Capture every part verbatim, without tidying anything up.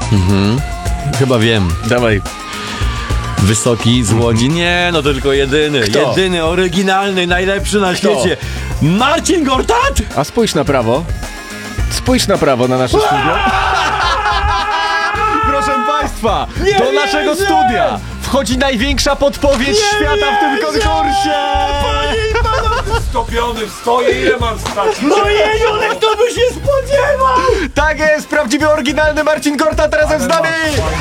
Mhm. Chyba wiem. Dawaj. Wysoki z Łodzi. Nie, no to tylko jedyny. Kto? Jedyny, oryginalny, najlepszy na Kto? świecie. Marcin Gortat! A spójrz na prawo. Spójrz na prawo na nasze studio. Proszę Państwa, Nie do wierzę! naszego studia wchodzi największa podpowiedź Nie świata w tym wierzę! konkursie. Stopiony stoję, ile mam stać? Ojej, kto by się spodziewał! Tak jest, prawdziwy, oryginalny Marcin Gortat razem z nami.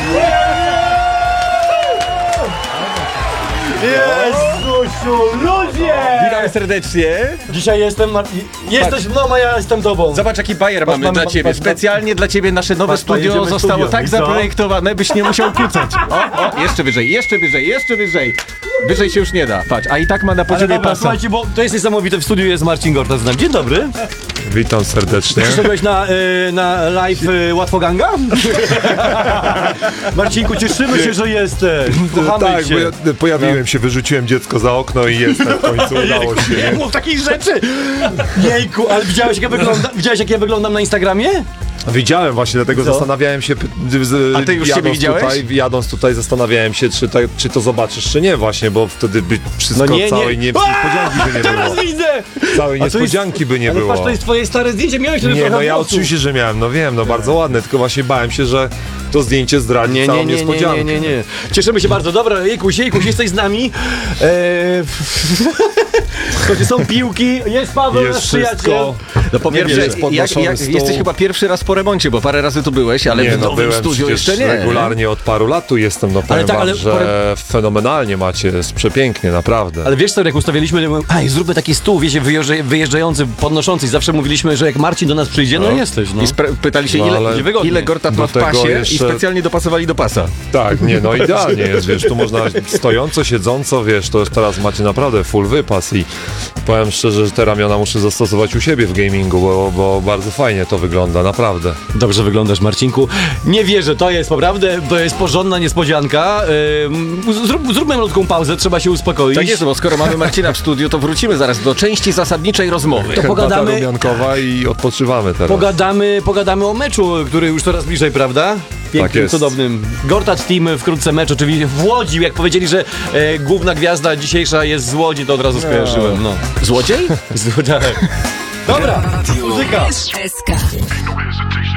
Jezusiu, ludzie! Witam serdecznie. Dzisiaj jestem, Mar- jesteś mną, a ja jestem tobą. Zobacz, jaki bajer mamy mamy- dla ciebie. patrz, Specjalnie dla ciebie nasze nowe patrz, studio jedziemy zostało studio. tak I co? zaprojektowane, byś nie musiał kucać. O, o, jeszcze wyżej, jeszcze wyżej, jeszcze wyżej. Wyżej się już nie da. Patrz, a i tak ma na Ale poziomie dobra, pasa. słuchajcie, bo to jest niesamowite, w studiu jest Marcin Gortat z nami. Dzień dobry. Witam serdecznie. Przyszedłeś na, y, na live y, Łatwoganga? Marcinku, cieszymy się, że jesteś. Kochamy Tak, cię. bo ja pojawiłem się, wyrzuciłem dziecko za okno i jestem w końcu, udało się. Nie Nie? mów takich rzeczy! Jejku, ale widziałeś jak ja wyglądam, widziałeś jak ja wyglądam na Instagramie? Widziałem właśnie, dlatego Co? zastanawiałem się, p- z- A ty już siebie jadąc widziałeś? tutaj, jadąc tutaj zastanawiałem się, czy, ta, czy to zobaczysz, czy nie właśnie, bo wtedy by wszystko, No nie, nie. całej nie, niespodzianki by nie Teraz było. widzę! Całej A to jest- niespodzianki by nie ale było. patrz, to jest twoje stare zdjęcie, miałeś wtedy Nie, trochę no ja włosów. oczywiście, że miałem, no wiem, no bardzo ładne, tylko właśnie bałem się, że to zdjęcie zdradzi Nie, całą nie, nie, nie, niespodziankę. nie, nie, nie. Cieszymy się bardzo. Dobra, Jejkuś, Jejkuś, jesteś z nami. Eee... Słuchajcie, są piłki, jest Paweł, Jest nasz przyjaciel. wszystko. No po pierwsze, jest jak, podnoszony jak, stół. jesteś chyba pierwszy raz po remoncie, bo parę razy tu byłeś, ale Nie, w no nowym byłem studiu przecież jeszcze nie. regularnie od paru lat tu jestem, no powiem tak, wam, ale że porę- fenomenalnie macie, jest przepięknie, naprawdę. Ale wiesz co, jak ustawialiśmy, aj, zróbmy taki stół, wiecie, wyjeżdża- wyjeżdżający, podnoszący. Zawsze mówiliśmy, że jak Marcin do nas przyjdzie, no, No. jesteś, no. I spra- pytali się, No, ile, ale ile, ile Gortat do ma w tego pasie jeszcze- i specjalnie dopasowali do pasa. Tak, nie, no idealnie jest, wiesz, tu można stojąco, siedząco, wiesz, to jest teraz macie naprawdę full wypas i powiem szczerze, że te ramiona muszę zastosować u siebie w gamingu, bo, bo bardzo fajnie to wygląda, naprawdę. Dobrze wyglądasz, Marcinku. Nie wierzę, to jest naprawdę, to jest porządna niespodzianka. Ym, zrób, zróbmy malutką pauzę, trzeba się uspokoić. Tak jest, bo skoro mamy Marcina w studiu, to wrócimy zaraz do części zasadniczej rozmowy. To Herbata pogadamy- rumiankowa i odpoczywamy teraz. Pogadamy, pogadamy o meczu, który już coraz bliżej, prawda? Pięknym, Tak jest. cudownym. Gortat Team, wkrótce mecz, oczywiście w Łodzi. Jak powiedzieli, że e, główna gwiazda dzisiejsza jest z Łodzi, to od razu skojarzyłem. No. Złodziej? Złodziej. Dobra, muzyka. S K.